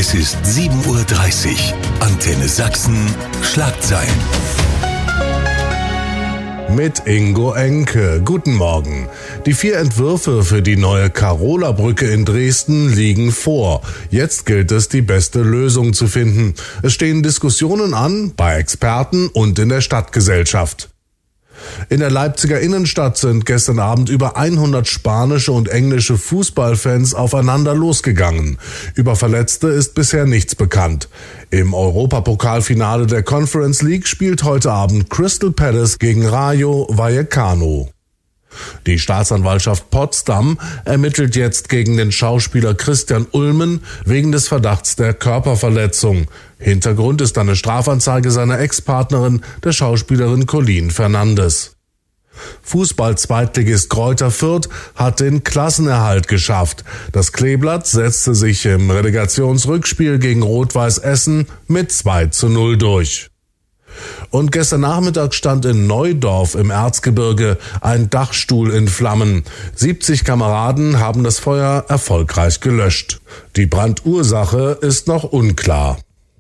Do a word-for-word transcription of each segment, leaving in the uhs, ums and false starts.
Es ist sieben Uhr dreißig. Antenne Sachsen, Schlagzeilen. Mit Ingo Enke. Guten Morgen. Die vier Entwürfe für die neue Karola-Brücke in Dresden liegen vor. Jetzt gilt es, die beste Lösung zu finden. Es stehen Diskussionen an, bei Experten und in der Stadtgesellschaft. In der Leipziger Innenstadt sind gestern Abend über hundert spanische und englische Fußballfans aufeinander losgegangen. Über Verletzte ist bisher nichts bekannt. Im Europapokalfinale der Conference League spielt heute Abend Crystal Palace gegen Rayo Vallecano. Die Staatsanwaltschaft Potsdam ermittelt jetzt gegen den Schauspieler Christian Ulmen wegen des Verdachts der Körperverletzung. Hintergrund ist eine Strafanzeige seiner Ex-Partnerin, der Schauspielerin Colleen Fernandes. Fußball-Zweitligist Greuther Fürth hat den Klassenerhalt geschafft. Das Kleeblatt setzte sich im Relegationsrückspiel gegen Rot-Weiß Essen mit zwei zu null durch. Und gestern Nachmittag stand in Neudorf im Erzgebirge ein Dachstuhl in Flammen. siebzig Kameraden haben das Feuer erfolgreich gelöscht. Die Brandursache ist noch unklar.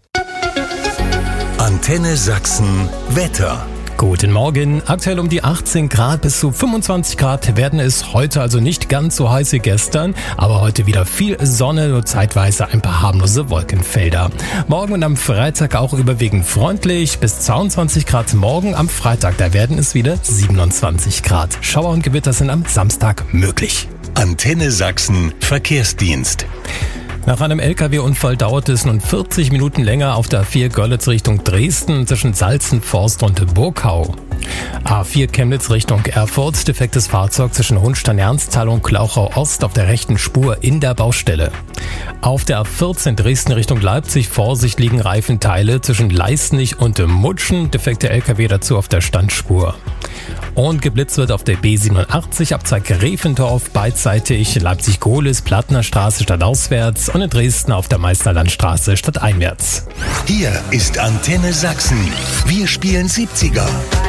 Antenne Sachsen Wetter. Guten Morgen. Aktuell um die achtzehn Grad bis zu fünfundzwanzig Grad werden es heute, also nicht ganz so heiß wie gestern, aber heute wieder viel Sonne, nur zeitweise ein paar harmlose Wolkenfelder. Morgen und am Freitag auch überwiegend freundlich, bis zweiundzwanzig Grad morgen. Am Freitag, da werden es wieder siebenundzwanzig Grad. Schauer und Gewitter sind am Samstag möglich. Antenne Sachsen Verkehrsdienst. Nach einem L K W-Unfall dauert es nun vierzig Minuten länger auf der A vier Görlitz Richtung Dresden zwischen Salzenforst und Burgau. A vier Chemnitz Richtung Erfurt, defektes Fahrzeug zwischen Hohenstein-Ernsthal und Glauchau-Ost auf der rechten Spur in der Baustelle. Auf der A vierzehn Dresden Richtung Leipzig, Vorsicht, liegen Reifenteile zwischen Leißnich und Mutschen, defekte L K W dazu auf der Standspur. Und geblitzt wird auf der B siebenundachtzig, Abzweig Revendorf, beidseitig Leipzig-Gohlis, Plattner Straße stadtauswärts und in Dresden auf der Meisterlandstraße stadteinwärts. Hier ist Antenne Sachsen. Wir spielen siebziger.